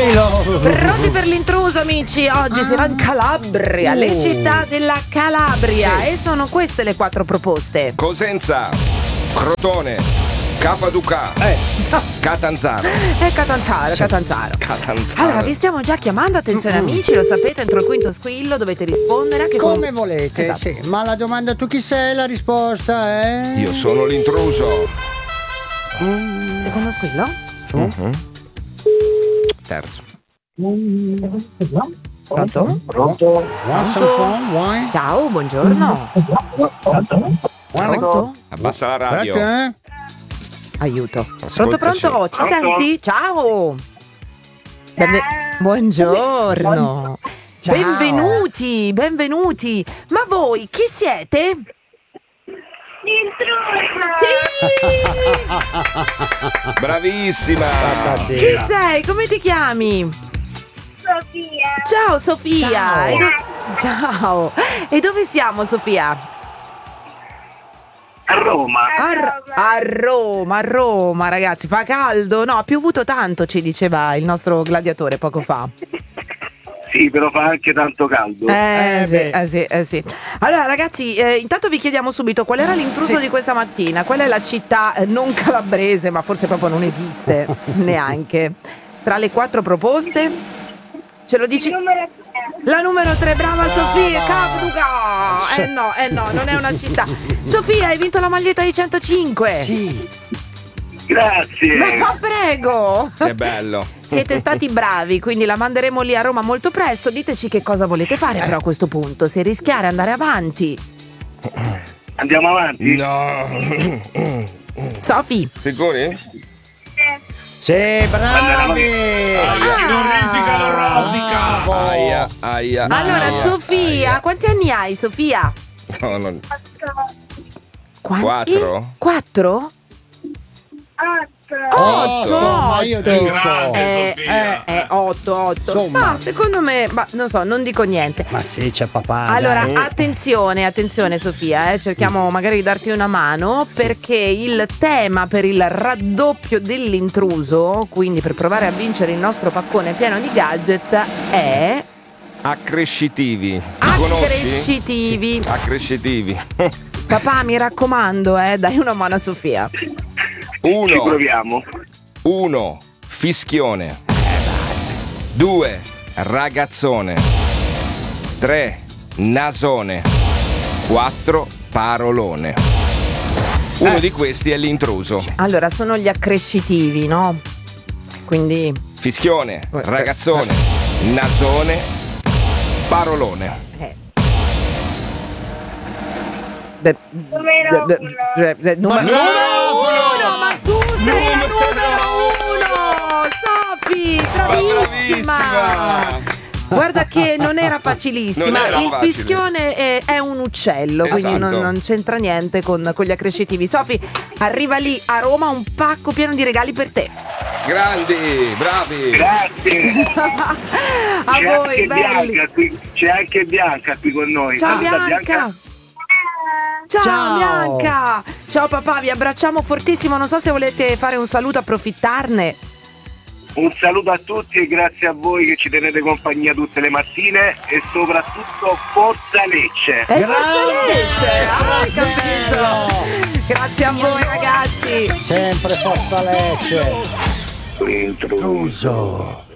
J-Lo. Pronti per l'intruso, amici? Oggi si va in Calabria, le città della Calabria. Sì. E sono queste le 4 proposte. Cosenza, Crotone, Capaduca, Catanzaro. Catanzaro. Catanzaro. Allora, vi stiamo già chiamando, attenzione amici, lo sapete, entro il quinto squillo dovete rispondere anche Come con... volete, Esatto. sì. Ma la domanda tu chi sei? La risposta è... Io sono l'intruso. Secondo squillo? Terzo. Pronto? Want some fun? Why? Ciao, buongiorno. Pronto? Abbassa la radio. Aspetta, Aiuto. Ascoltaci. Pronto? Ci senti? Ciao. Buongiorno. Ciao. Benvenuti. Ma voi chi siete? Sì! Bravissima. Chi sei? Come ti chiami? Sofia. Ciao Sofia. Ciao. Ciao. E dove siamo, Sofia? A Roma. A Roma, ragazzi. Fa caldo? No, ha piovuto tanto, ci diceva il nostro gladiatore poco fa. Sì, però fa anche tanto caldo. Sì. Allora, ragazzi, intanto vi chiediamo subito qual era l'intruso di questa mattina. Qual è la città non calabrese, ma forse proprio non esiste neanche. Tra le 4 proposte, ce lo dici? Numero La numero 3, brava Sofia, Capaduca. No, non è una città. Sofia, hai vinto la maglietta di 105. sì. Grazie. Ma prego. Che bello. Siete stati bravi, quindi la manderemo lì a Roma molto presto. Diteci che cosa volete fare però a questo punto, se rischiare andare avanti. Andiamo avanti? No. Sofi. Sicuri? Sì, bravi. Chi non risica lo rosica. Aia. Allora, Sofia, quanti anni hai, Sofia? No, non... Quanti? 4? 4? 8. Ma io dico. Grande, Sofia. 8. Insomma. Ma secondo me, non so, non dico niente. Ma sì, c'è papà. Allora, dai. attenzione Sofia, cerchiamo magari di darti una mano perché il tema per il raddoppio dell'intruso, quindi per provare a vincere il nostro paccone pieno di gadget, è Accrescitivi. Li conosci? accrescitivi. Sì, accrescitivi. Papà, mi raccomando, dai una mano a Sofia. Ci 1. proviamo. 1. Fischione. 2. Ragazzone. 3. Nasone. 4. Parolone. Uno di questi è l'intruso. Allora, sono gli accrescitivi, no? Quindi Fischione, ragazzone, nasone, parolone. Numero 1, ma tu sei la numero 1, Sofi, bravissima. Guarda che non era facilissima. Non era il facile. fischione è un uccello, quindi Esatto. non c'entra niente con gli accrescitivi. Sofi, arriva lì a Roma un pacco pieno di regali per te. Grandi, bravi. Grazie. A C'è voi, anche belli. Bianca qui. C'è anche Bianca qui con noi. Ciao Saluta, Bianca. Ciao Ciao. Bianca. Ciao papà, vi abbracciamo fortissimo. Non so se volete fare un saluto, approfittarne. Un saluto a tutti e grazie a voi che ci tenete compagnia tutte le mattine e soprattutto Forza Lecce. Forza Lecce. Hai fratello. capito. Grazie a voi ragazzi. Sempre Forza Lecce. Intruso. Intruso.